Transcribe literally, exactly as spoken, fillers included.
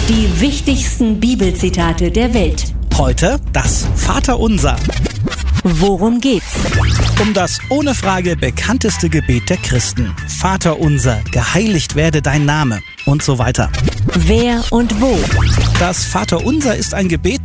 Die wichtigsten Bibelzitate der Welt. Heute das Vaterunser. Worum geht's? Um das ohne Frage bekannteste Gebet der Christen. Vaterunser, geheiligt werde dein Name und so weiter. Wer und wo? Das Vaterunser ist ein Gebet,